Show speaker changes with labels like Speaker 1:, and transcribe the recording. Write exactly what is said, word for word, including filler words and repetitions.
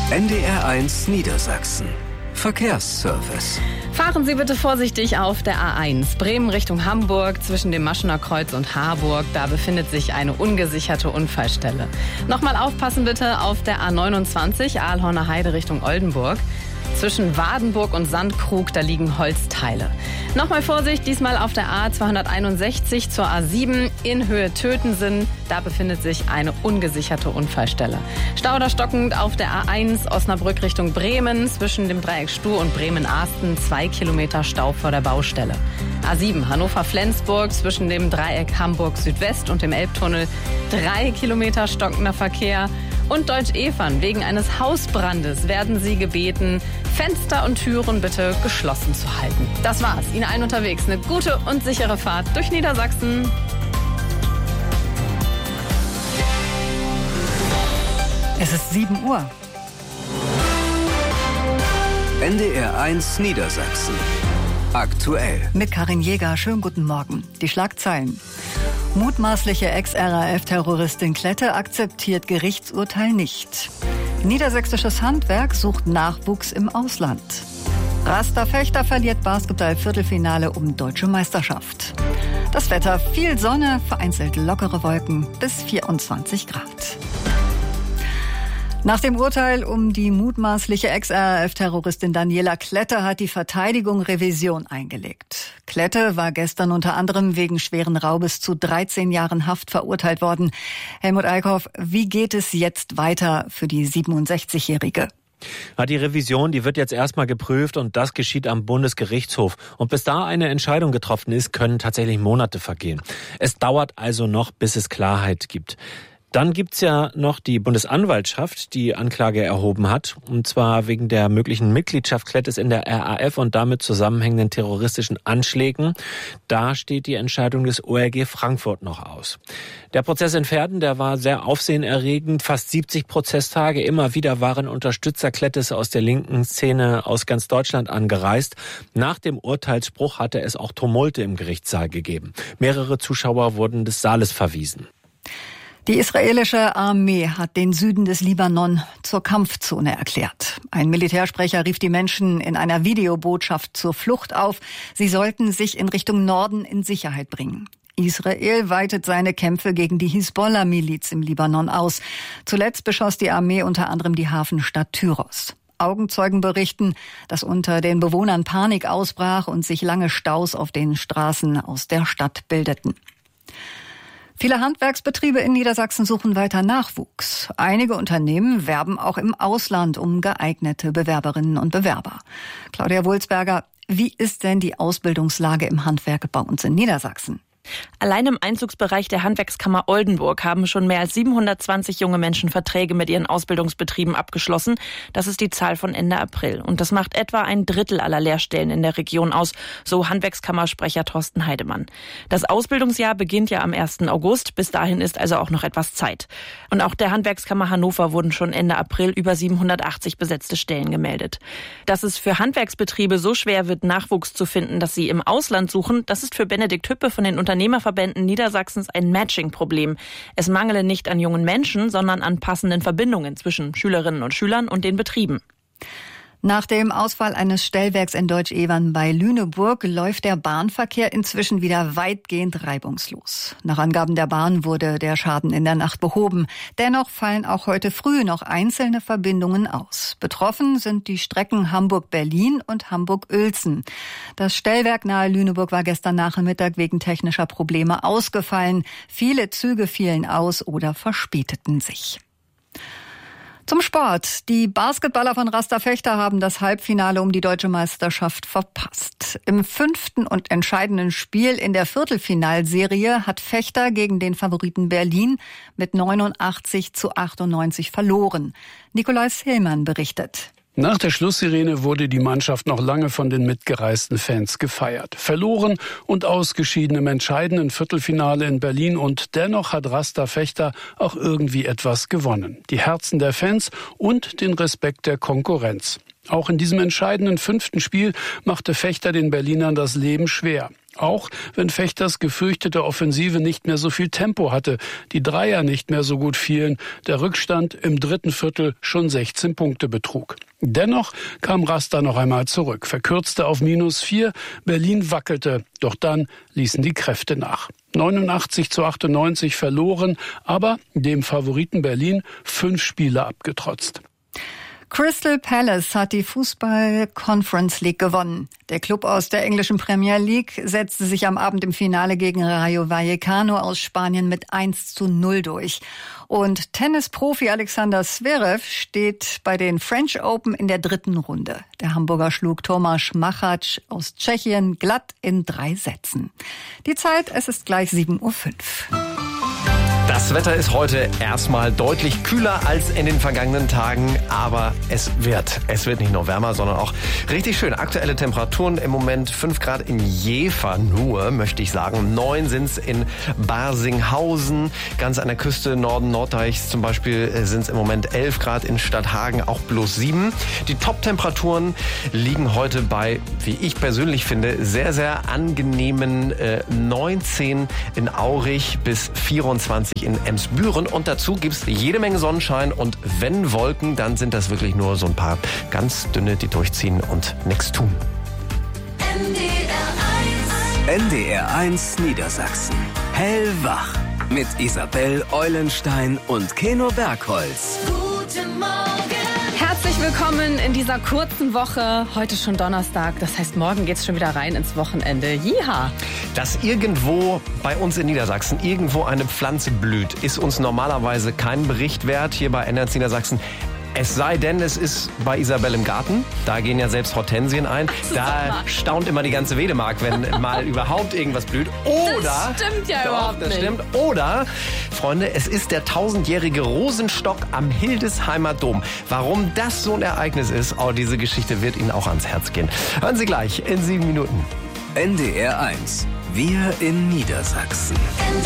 Speaker 1: N D R eins Niedersachsen. Verkehrsservice.
Speaker 2: Fahren Sie bitte vorsichtig auf der A eins. Bremen Richtung Hamburg zwischen dem Maschener Kreuz und Harburg. Da befindet sich eine ungesicherte Unfallstelle. Nochmal aufpassen bitte auf der A neunundzwanzig, Aalhorner Heide Richtung Oldenburg. Zwischen Wadenburg und Sandkrug, da liegen Holzteile. Nochmal Vorsicht, diesmal auf der A zweihunderteinundsechzig zur A sieben in Höhe Tötensen. Da befindet sich eine ungesicherte Unfallstelle. Stau oder stockend auf der A eins Osnabrück Richtung Bremen zwischen dem Dreieck Stuh und Bremen-Ahsten. Zwei Kilometer Stau vor der Baustelle. A sieben Hannover-Flensburg zwischen dem Dreieck Hamburg Südwest und dem Elbtunnel. Drei Kilometer stockender Verkehr. Und Deutsch-Evern, wegen eines Hausbrandes werden Sie gebeten, Fenster und Türen bitte geschlossen zu halten. Das war's. Ihnen allen unterwegs eine gute und sichere Fahrt durch Niedersachsen.
Speaker 3: Es ist sieben Uhr.
Speaker 1: N D R eins Niedersachsen. Aktuell.
Speaker 3: Mit Karin Jäger. Schönen guten Morgen. Die Schlagzeilen. Mutmaßliche Ex-R A F-Terroristin Klette akzeptiert Gerichtsurteil nicht. Niedersächsisches Handwerk sucht Nachwuchs im Ausland. Rasta Fechter verliert Basketball-Viertelfinale um deutsche Meisterschaft. Das Wetter: viel Sonne, vereinzelt lockere Wolken bis vierundzwanzig Grad. Nach dem Urteil um die mutmaßliche Ex-R A F-Terroristin Daniela Klette hat die Verteidigung Revision eingelegt. Klette war gestern unter anderem wegen schweren Raubes zu dreizehn Jahren Haft verurteilt worden. Helmut Eickhoff, wie geht es jetzt weiter für die siebenundsechzigjährige?
Speaker 4: Ja, die Revision, die wird jetzt erstmal geprüft und das geschieht am Bundesgerichtshof. Und bis da eine Entscheidung getroffen ist, können tatsächlich Monate vergehen. Es dauert also noch, bis es Klarheit gibt. Dann gibt's ja noch die Bundesanwaltschaft, die Anklage erhoben hat, und zwar wegen der möglichen Mitgliedschaft Klettes in der R A F und damit zusammenhängenden terroristischen Anschlägen. Da steht die Entscheidung des O R G Frankfurt noch aus. Der Prozess in Verden, der war sehr aufsehenerregend, fast siebzig Prozesstage. Immer wieder waren Unterstützer Klettes aus der linken Szene aus ganz Deutschland angereist. Nach dem Urteilsspruch hatte es auch Tumulte im Gerichtssaal gegeben. Mehrere Zuschauer wurden des Saales verwiesen.
Speaker 3: Die israelische Armee hat den Süden des Libanon zur Kampfzone erklärt. Ein Militärsprecher rief die Menschen in einer Videobotschaft zur Flucht auf. Sie sollten sich in Richtung Norden in Sicherheit bringen. Israel weitet seine Kämpfe gegen die Hisbollah-Miliz im Libanon aus. Zuletzt beschoss die Armee unter anderem die Hafenstadt Tyros. Augenzeugen berichten, dass unter den Bewohnern Panik ausbrach und sich lange Staus auf den Straßen aus der Stadt bildeten. Viele Handwerksbetriebe in Niedersachsen suchen weiter Nachwuchs. Einige Unternehmen werben auch im Ausland um geeignete Bewerberinnen und Bewerber. Claudia Wulsberger, wie ist denn die Ausbildungslage im Handwerk bei uns in Niedersachsen?
Speaker 5: Allein im Einzugsbereich der Handwerkskammer Oldenburg haben schon mehr als siebenhundertzwanzig junge Menschen Verträge mit ihren Ausbildungsbetrieben abgeschlossen. Das ist die Zahl von Ende April. Und das macht etwa ein Drittel aller Lehrstellen in der Region aus, so Handwerkskammersprecher Thorsten Heidemann. Das Ausbildungsjahr beginnt ja am ersten August. Bis dahin ist also auch noch etwas Zeit. Und auch der Handwerkskammer Hannover wurden schon Ende April über siebenhundertachtzig besetzte Stellen gemeldet. Dass es für Handwerksbetriebe so schwer wird, Nachwuchs zu finden, dass sie im Ausland suchen, das ist für Benedikt Hüppe von den Unternehmerverbänden Niedersachsens ein Matching-Problem. Es mangele nicht an jungen Menschen, sondern an passenden Verbindungen zwischen Schülerinnen und Schülern und den Betrieben.
Speaker 3: Nach dem Ausfall eines Stellwerks in Deutsch-Evern bei Lüneburg läuft der Bahnverkehr inzwischen wieder weitgehend reibungslos. Nach Angaben der Bahn wurde der Schaden in der Nacht behoben. Dennoch fallen auch heute früh noch einzelne Verbindungen aus. Betroffen sind die Strecken Hamburg-Berlin und Hamburg-Uelzen. Das Stellwerk nahe Lüneburg war gestern Nachmittag wegen technischer Probleme ausgefallen. Viele Züge fielen aus oder verspäteten sich. Zum Sport. Die Basketballer von Rasta Fechter haben das Halbfinale um die deutsche Meisterschaft verpasst. Im fünften und entscheidenden Spiel in der Viertelfinalserie hat Fechter gegen den Favoriten Berlin mit neunundachtzig zu achtundneunzig verloren. Nikolaus Hillmann berichtet.
Speaker 6: Nach der Schlusssirene wurde die Mannschaft noch lange von den mitgereisten Fans gefeiert. Verloren und ausgeschieden im entscheidenden Viertelfinale in Berlin und dennoch hat Rasta Fechter auch irgendwie etwas gewonnen. Die Herzen der Fans und den Respekt der Konkurrenz. Auch in diesem entscheidenden fünften Spiel machte Fechter den Berlinern das Leben schwer. Auch wenn Fechters gefürchtete Offensive nicht mehr so viel Tempo hatte, die Dreier nicht mehr so gut fielen, der Rückstand im dritten Viertel schon sechzehn Punkte betrug. Dennoch kam Rasta noch einmal zurück, verkürzte auf minus vier, Berlin wackelte, doch dann ließen die Kräfte nach. neunundachtzig zu achtundneunzig verloren, aber dem Favoriten Berlin fünf Spiele abgetrotzt.
Speaker 3: Crystal Palace hat die Fußball-Conference League gewonnen. Der Klub aus der englischen Premier League setzte sich am Abend im Finale gegen Rayo Vallecano aus Spanien mit eins zu null durch. Und Tennisprofi Alexander Zverev steht bei den French Open in der dritten Runde. Der Hamburger schlug Tomáš Machač aus Tschechien glatt in drei Sätzen. Die Zeit, es ist gleich sieben Uhr fünf.
Speaker 7: Das Wetter ist heute erstmal deutlich kühler als in den vergangenen Tagen, aber es wird. Es wird nicht nur wärmer, sondern auch richtig schön. Aktuelle Temperaturen im Moment fünf Grad in Jever nur, möchte ich sagen. neun sind's in Barsinghausen, ganz an der Küste Norden Nordreichs zum Beispiel sind's im Moment elf Grad, in Stadthagen auch bloß sieben. Die Top-Temperaturen liegen heute bei, wie ich persönlich finde, sehr, sehr angenehmen äh, neunzehn in Aurich bis vierundzwanzig in Emsbüren und dazu gibt's jede Menge Sonnenschein und wenn Wolken, dann sind das wirklich nur so ein paar ganz dünne, die durchziehen und nichts tun.
Speaker 1: N D R eins Niedersachsen. Hellwach. Mit Isabel Eulenstein und Keno Bergholz.
Speaker 2: Guten Morgen. Herzlich willkommen in dieser kurzen Woche. Heute schon Donnerstag, das heißt, morgen geht's schon wieder rein ins Wochenende. Jiha!
Speaker 7: Dass irgendwo bei uns in Niedersachsen irgendwo eine Pflanze blüht, ist uns normalerweise kein Bericht wert hier bei N R C Niedersachsen. Es sei denn, es ist bei Isabel im Garten. Da gehen ja selbst Hortensien ein. Da staunt immer die ganze Wedemark, wenn mal überhaupt irgendwas blüht. Oder,
Speaker 2: das stimmt ja
Speaker 7: doch,
Speaker 2: überhaupt
Speaker 7: das
Speaker 2: nicht.
Speaker 7: Stimmt. Oder, Freunde, es ist der tausendjährige Rosenstock am Hildesheimer Dom. Warum das so ein Ereignis ist, oh, diese Geschichte wird Ihnen auch ans Herz gehen. Hören Sie gleich in sieben Minuten.
Speaker 1: N D R eins. Wir in Niedersachsen.